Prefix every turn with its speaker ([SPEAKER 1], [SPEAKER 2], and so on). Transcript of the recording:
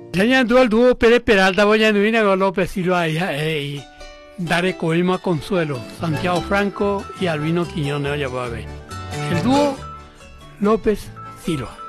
[SPEAKER 1] Ya tú el dúo Pérez Peralta, voy a con López Silva y Dare Coelma Consuelo, Santiago Franco y Albino Quiñones, oye, pues a ver. El dúo López Silva.